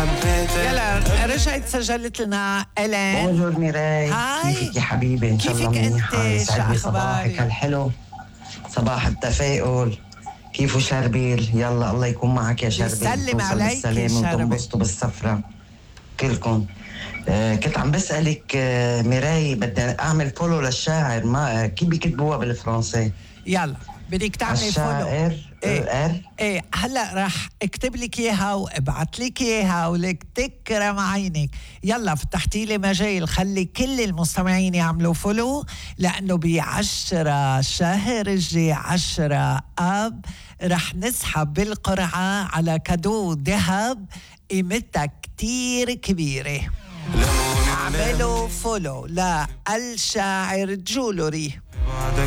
يلا رجعت سجلت لنا إلين. بونجور ميراي، هاي. كيفك يا حبيبي؟ إن شاء الله كيفك منيحة. أنت؟ يسعد لي شو صباحك أخبارك؟ الحلو، صباح التفاؤل. كيفو شربيل؟ يلا الله يكون معك يا شربيل، يسلم توصل عليك بالسلامة شربيل. وتنبسطوا بالسفرة كلكم. كنت عم بسألك ميراي، بدي أعمل فولو للشاعر، ما كيف بيكتبوها بالفرنسي؟ يلا بدك تعملي فولو. الشاعر ايه هلا راح اكتب لك اياها وابعت لك اياها ولك تكرم عينك. يلا فتحتي لي مجال، خلي كل المستمعين يعملوا فولو، لانه ب10 شهر الجاي 10 اب راح نسحب بالقرعه على كادو ذهب قيمتها كتير كبيره. اعملوا فولو للشاعر جولوري.